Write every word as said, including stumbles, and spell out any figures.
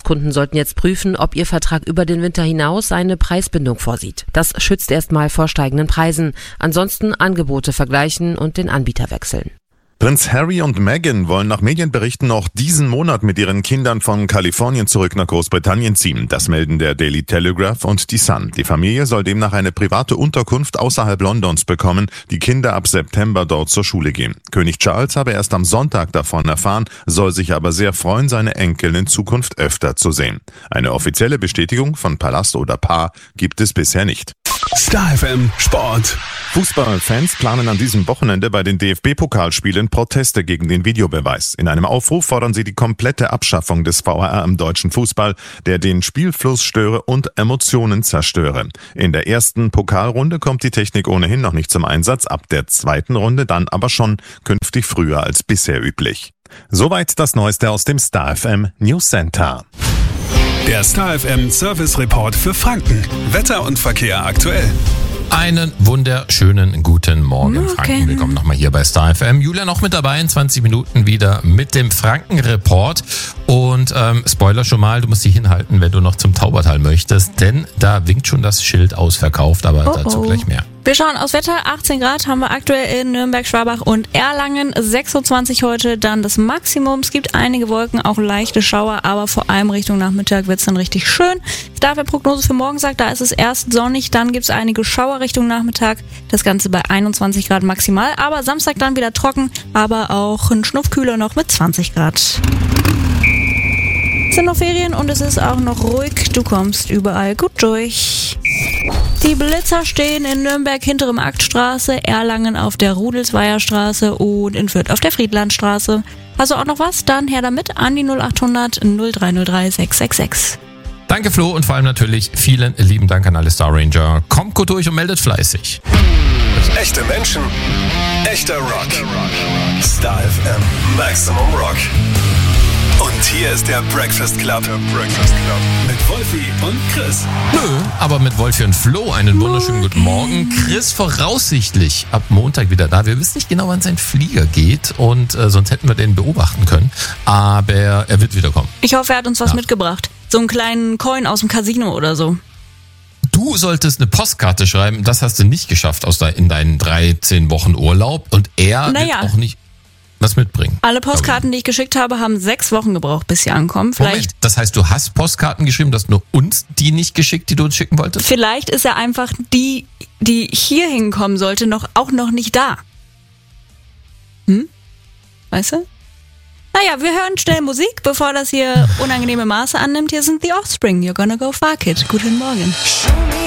Kunden sollten jetzt prüfen, ob ihr Vertrag über den Winter hinaus eine Preisbindung vorsieht. Das schützt erstmal vor steigenden Preisen. Ansonsten Angebote vergleichen und den Anbieter wechseln. Prinz Harry und Meghan wollen nach Medienberichten noch diesen Monat mit ihren Kindern von Kalifornien zurück nach Großbritannien ziehen. Das melden der Daily Telegraph und die Sun. Die Familie soll demnach eine private Unterkunft außerhalb Londons bekommen, die Kinder ab September dort zur Schule gehen. König Charles habe erst am Sonntag davon erfahren, soll sich aber sehr freuen, seine Enkel in Zukunft öfter zu sehen. Eine offizielle Bestätigung von Palast oder Paar gibt es bisher nicht. Star F M Sport. Fußballfans planen an diesem Wochenende bei den D F B-Pokalspielen Proteste gegen den Videobeweis. In einem Aufruf fordern sie die komplette Abschaffung des V A R im deutschen Fußball, der den Spielfluss störe und Emotionen zerstöre. In der ersten Pokalrunde kommt die Technik ohnehin noch nicht zum Einsatz, ab der zweiten Runde dann aber schon künftig früher als bisher üblich. Soweit das Neueste aus dem Star F M News Center. Der Star F M Service Report für Franken. Wetter und Verkehr aktuell. Einen wunderschönen guten Morgen, Okay. Franken. Willkommen nochmal hier bei Star F M. Julia noch mit dabei in zwanzig Minuten wieder mit dem Franken-Report. Und ähm, Spoiler schon mal, du musst dich hinhalten, wenn du noch zum Taubertal möchtest, denn da winkt schon das Schild ausverkauft, aber Oh, dazu oh. gleich mehr. Wir schauen aufs Wetter. achtzehn Grad haben wir aktuell in Nürnberg, Schwabach und Erlangen. sechsundzwanzig heute dann das Maximum. Es gibt einige Wolken, auch leichte Schauer, aber vor allem Richtung Nachmittag wird's dann richtig schön. Da wir Prognose für morgen sagt, da ist es erst sonnig, dann gibt's einige Schauer Richtung Nachmittag. Das Ganze bei einundzwanzig Grad maximal, aber Samstag dann wieder trocken, aber auch ein Schnupfkühler noch mit zwanzig Grad. Es sind noch Ferien und es ist auch noch ruhig. Du kommst überall gut durch. Die Blitzer stehen in Nürnberg hintere Marktstraße, Erlangen auf der Rudelsweier Straße und in Fürth auf der Friedlandstraße. Also auch noch was? Dann her damit an die null achthundert null drei null drei sechs sechs sechs. Danke Flo und vor allem natürlich vielen lieben Dank an alle Star Ranger. Kommt gut durch und meldet fleißig. Echte Menschen, echter Rock. Star F M Maximum Rock. Und hier ist der Breakfast Club. Der Breakfast Club. Mit Wolfi und Chris. Nö, aber mit Wolfi und Flo einen wunderschönen guten Morgen. Chris voraussichtlich ab Montag wieder da. Wir wissen nicht genau, wann sein Flieger geht und äh, sonst hätten wir den beobachten können. Aber er wird wiederkommen. Ich hoffe, er hat uns was Ja. mitgebracht. So einen kleinen Coin aus dem Casino oder so. Du solltest eine Postkarte schreiben, das hast du nicht geschafft aus de- in deinen dreizehn Wochen Urlaub und er Naja. wird auch nicht was mitbringen. Alle Postkarten, die ich geschickt habe, haben sechs Wochen gebraucht, bis sie ankommen. Vielleicht, Moment, das heißt, du hast Postkarten geschrieben, dass nur uns die nicht geschickt, die du uns schicken wolltest? vielleicht ist er einfach die, die hier hinkommen sollte, noch auch noch nicht da. Hm? Weißt du? Naja, wir hören schnell Musik, bevor das hier unangenehme Maße annimmt. Hier sind The Offspring. You're gonna go fuck it. Guten Morgen. Show me